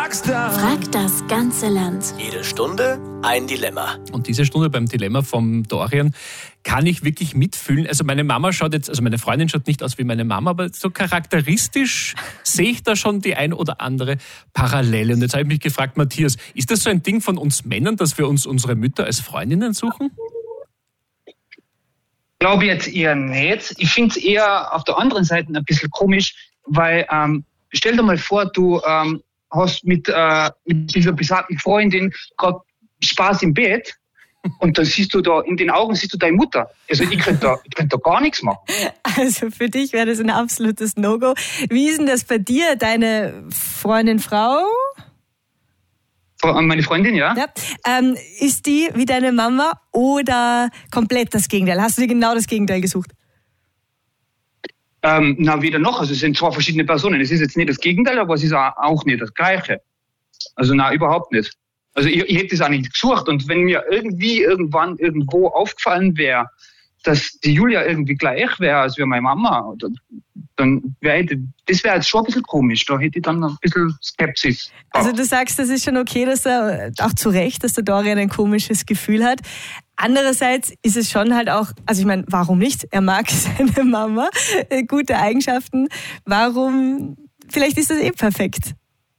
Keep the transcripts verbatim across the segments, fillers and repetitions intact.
fragst da. Frag das ganze Land. Jede Stunde ein Dilemma. Und diese Stunde beim Dilemma vom Dorian kann ich wirklich mitfühlen. Also meine Mama schaut jetzt, also meine Freundin schaut nicht aus wie meine Mama, aber so charakteristisch sehe ich da schon die ein oder andere Parallele. Und jetzt habe ich mich gefragt, Matthias, ist das so ein Ding von uns Männern, dass wir uns unsere Mütter als Freundinnen suchen? Glaube jetzt eher nicht. Ich finde es eher auf der anderen Seite ein bisschen komisch, weil ähm, stell dir mal vor, du ähm, hast mit, äh, mit dieser besagten Freundin gerade Spaß im Bett und dann siehst du da, in den Augen siehst du deine Mutter. Also ich könnte da, ich könnte da gar nichts machen. Also für dich wäre das ein absolutes No-Go. Wie ist denn das bei dir, deine Freundin, Frau? Meine Freundin, ja. ja. Ähm, ist die wie deine Mama oder komplett das Gegenteil? Hast du dir genau das Gegenteil gesucht? Ähm, na, weder noch. Also es sind zwei verschiedene Personen. Es ist jetzt nicht das Gegenteil, aber es ist auch nicht das Gleiche. Also na, überhaupt nicht. Also ich, ich hätte das auch nicht gesucht. Und wenn mir irgendwie irgendwann irgendwo aufgefallen wäre, dass die Julia irgendwie gleich wäre als wie meine Mama, dann wäre das wäre jetzt schon ein bisschen komisch. Da hätte ich dann ein bisschen Skepsis. Also du sagst, das ist schon okay, dass er, auch zu Recht, dass der Dorian ein komisches Gefühl hat. Andererseits ist es schon halt auch, also ich meine, warum nicht? Er mag seine Mama, gute Eigenschaften. Warum, vielleicht ist das eh perfekt.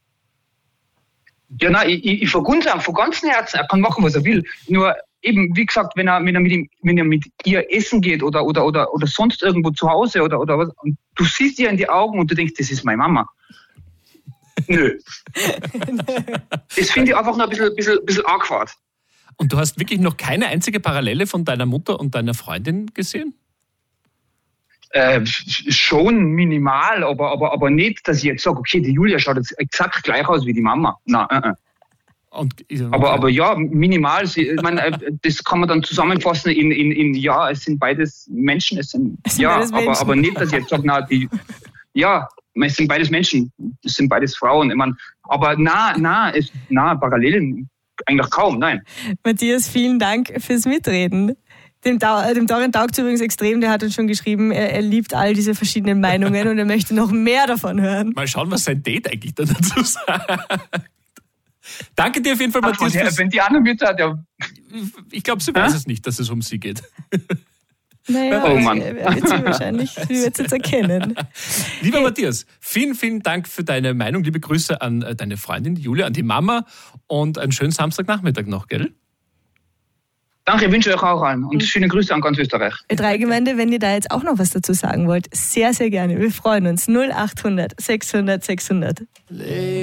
Ja, nein, ich, ich, ich vergunze ihm von ganzem Herzen. Er kann machen, was er will. Nur eben, wie gesagt, wenn er, wenn er mit ihm, wenn er mit ihr essen geht oder, oder, oder, oder sonst irgendwo zu Hause oder, oder was, und du siehst ihr in die Augen und du denkst, das ist meine Mama. Nö. Das finde ich einfach noch ein bisschen, bisschen, bisschen arg. Und du hast wirklich noch keine einzige Parallele von deiner Mutter und deiner Freundin gesehen? Äh, schon minimal, aber, aber, aber nicht, dass ich jetzt sage, okay, die Julia schaut jetzt exakt gleich aus wie die Mama. Nein, äh, äh. Und, okay. aber, aber ja, minimal. Ich meine, das kann man dann zusammenfassen in, in, in ja, es sind beides Menschen. Es sind, es sind ja, beides aber, Menschen. Aber nicht, dass ich jetzt sage, na, die, ja, es sind beides Menschen. Es sind beides Frauen. Ich meine, aber na, na, es, na, Parallelen eigentlich kaum, nein. Matthias, vielen Dank fürs Mitreden. Dem, da- dem Dorian taugt es übrigens extrem, der hat uns schon geschrieben, er, er liebt all diese verschiedenen Meinungen und er möchte noch mehr davon hören. Mal schauen, was sein Date eigentlich dann dazu sagt. Danke dir auf jeden Fall, Ach, Matthias. Der, wenn die andere Mütter hat, ja. Ich glaube, sie weiß es nicht, dass es um sie geht. Naja, oh Mann. wird sie wahrscheinlich, sie wird es jetzt erkennen. Lieber Hey. Matthias, vielen, vielen Dank für deine Meinung. Liebe Grüße an deine Freundin, die Julia, an die Mama und einen schönen Samstagnachmittag noch, gell? Danke, ich wünsche euch auch allen und schöne Grüße an ganz Österreich. Dreigemeinde, wenn ihr da jetzt auch noch was dazu sagen wollt, sehr, sehr gerne. Wir freuen uns. null acht hundert sechshundert sechshundert.